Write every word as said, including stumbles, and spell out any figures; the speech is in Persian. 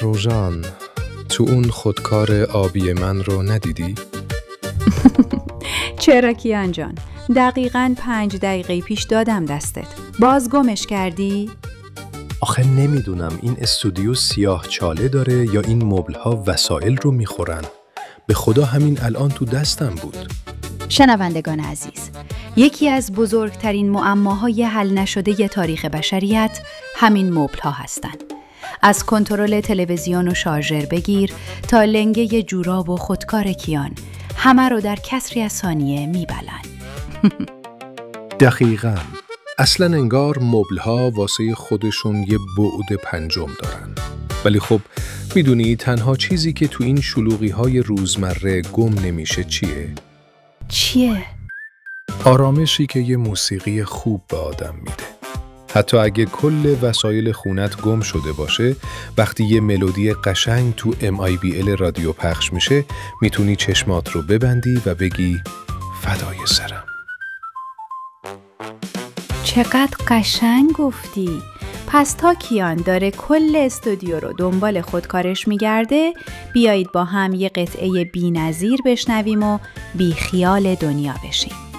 روژان، تو اون خودکار آبی من رو ندیدی؟ چرا کیان جان؟ دقیقاً پنج دقیقه پیش دادم دستت. باز گمش کردی؟ آخه نمیدونم این استودیو سیاه چاله داره یا این مبل‌ها وسایل رو میخورن. به خدا همین الان تو دستم بود. شنوندگان عزیز، یکی از بزرگترین معماهای حل نشده تاریخ بشریت همین مبل‌ها هستند. از کنترل تلویزیون و شارژر بگیر تا لنگه جوراب و خودکار کیان، همه رو در کسری از ثانیه میبلن. دقیقاً. اصلاً انگار مبل‌ها واسه خودشون یه بعد پنجم دارن. ولی خب میدونی تنها چیزی که تو این شلوغی‌های روزمره گم نمیشه چیه؟ چیه؟ آرامشی که یه موسیقی خوب به آدم میده. حتی اگه کل وسایل خونت گم شده باشه، وقتی یه ملودی قشنگ تو ام آی بی ال رادیو پخش میشه، میتونی چشمات رو ببندی و بگی فدای سرم. چقدر قشنگ گفتی. پس تا کیان داره کل استودیو رو دنبال خودکارش میگرده، بیایید با هم یه قطعه بی‌نظیر بشنویم و بی خیال دنیا بشیم.